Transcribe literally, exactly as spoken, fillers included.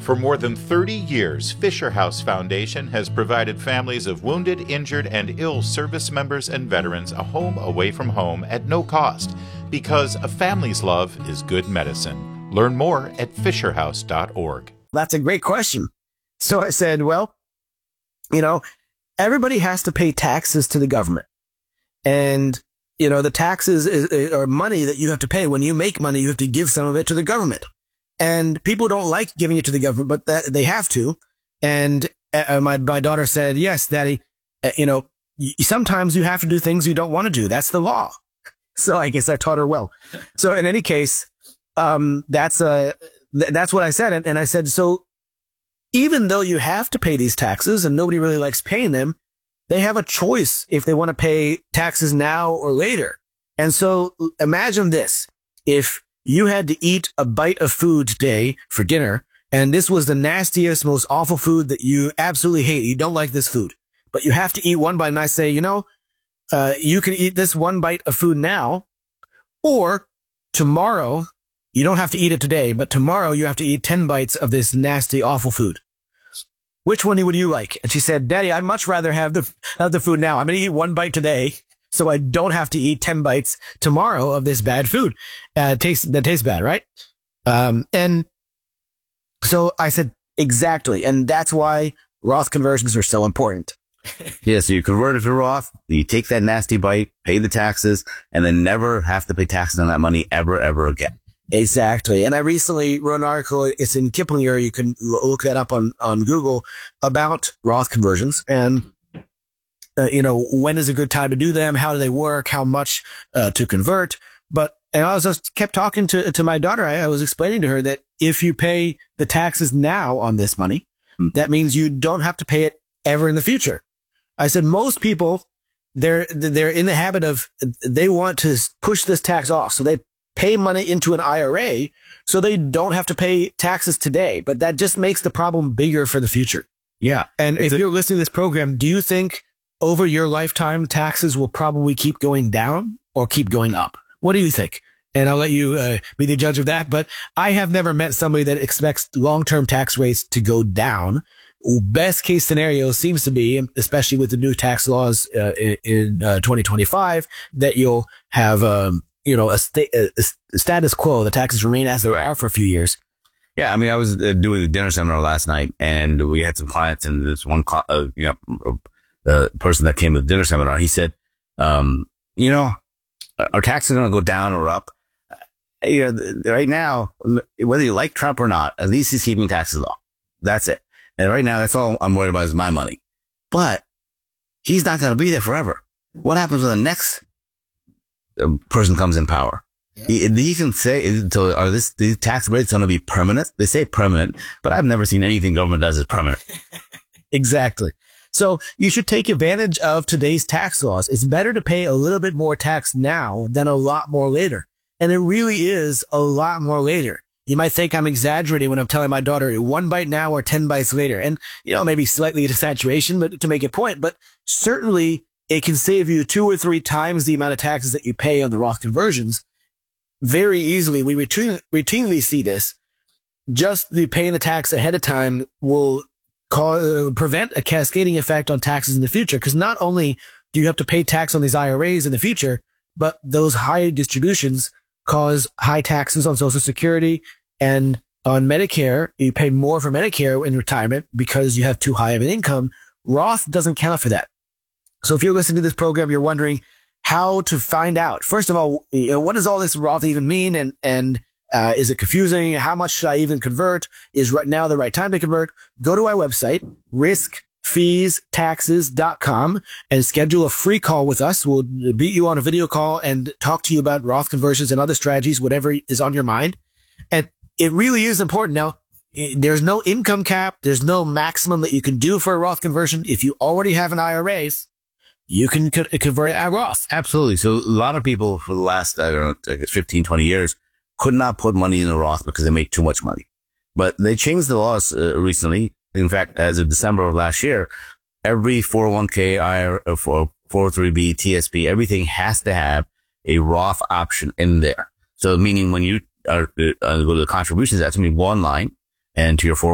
For more than thirty years, Fisher House Foundation has provided families of wounded, injured, and ill service members and veterans a home away from home at no cost, because a family's love is good medicine. Learn more at fisher house dot org. That's a great question. So I said, well, you know, everybody has to pay taxes to the government. And, you know, the taxes is, are money that you have to pay. When you make money, you have to give some of it to the government. And people don't like giving it to the government, but that they have to. And uh, my, my daughter said, yes, Daddy, uh, you know, y- sometimes you have to do things you don't want to do. That's the law. So I guess I taught her well. So in any case, um, that's, uh, th- that's what I said. And, and I said, so even though you have to pay these taxes and nobody really likes paying them, they have a choice if they want to pay taxes now or later. And so imagine this. If you had to eat a bite of food today for dinner, and this was the nastiest, most awful food that you absolutely hate. You don't like this food, but you have to eat one bite. And I say, you know, uh, you can eat this one bite of food now, or tomorrow, you don't have to eat it today, but tomorrow you have to eat ten bites of this nasty, awful food. Which one would you like? And she said, Daddy, I'd much rather have the, have the food now. I'm going to eat one bite today, so I don't have to eat ten bites tomorrow of this bad food. Uh, tastes, that tastes bad, right? Um, and so I said, exactly. And that's why Roth conversions are so important. Yeah, so you convert it to Roth, you take that nasty bite, pay the taxes, and then never have to pay taxes on that money ever, ever again. Exactly. And I recently wrote an article. It's in Kiplinger. You can look that up on, on Google about Roth conversions and, uh, you know, when is a good time to do them? How do they work? How much, uh, to convert? But, and I was just kept talking to, to my daughter. I, I was explaining to her that if you pay the taxes now on this money, mm. that means you don't have to pay it ever in the future. I said, most people, they're, they're in the habit of, they want to push this tax off. So they pay money into an I R A so they don't have to pay taxes today. But that just makes the problem bigger for the future. Yeah. And if you're listening to this program, do you think over your lifetime taxes will probably keep going down or keep going up? What do you think? And I'll let you uh, be the judge of that. But I have never met somebody that expects long-term tax rates to go down. Best case scenario seems to be, especially with the new tax laws uh, in, in uh, twenty twenty-five, that you'll have um, you know, a, sta- a status quo. The taxes remain as they are for a few years. Yeah. I mean, I was uh, doing a dinner seminar last night and we had some clients and this one, uh, you know, the person that came to the dinner seminar, he said, um, you know, are taxes going to go down or up? Uh, you know, th- right now, whether you like Trump or not, at least he's keeping taxes low. That's it. And right now, that's all I'm worried about is my money. But he's not going to be there forever. What happens when the next person comes in power? Yeah. He, he can say, so are this, these tax rates going to be permanent? They say permanent, but I've never seen anything government does is permanent. Exactly. So you should take advantage of today's tax laws. It's better to pay a little bit more tax now than a lot more later. And it really is a lot more later. You might think I'm exaggerating when I'm telling my daughter one bite now or ten bites later. And, you know, maybe slightly exaggeration, but to make a point, but certainly it can save you two or three times the amount of taxes that you pay on the Roth conversions very easily. We routine, routinely see this. Just the paying the tax ahead of time will cause, uh, prevent a cascading effect on taxes in the future. Because not only do you have to pay tax on these I R As in the future, but those high distributions cause high taxes on Social Security and on Medicare. You pay more for Medicare in retirement because you have too high of an income. Roth doesn't count for that. So if you're listening to this program, you're wondering how to find out. First of all, you know, what does all this Roth even mean? And, and, uh, is it confusing? How much should I even convert? Is right now the right time to convert? Go to our website, risk fees taxes dot com, and schedule a free call with us. We'll beat you on a video call and talk to you about Roth conversions and other strategies, whatever is on your mind. And it really is important. Now, there's no income cap. There's no maximum that you can do for a Roth conversion. If you already have an I R A, you can co- convert it at Roth. Absolutely. So a lot of people for the last, I don't know, I guess fifteen, twenty years could not put money in a Roth because they make too much money. But they changed the laws uh, recently. In fact, as of December of last year, every four oh one k, I R A, four oh three b, T S P, everything has to have a Roth option in there. So meaning when you are, uh, go to the contributions, that's going to be one line, and to your four oh one k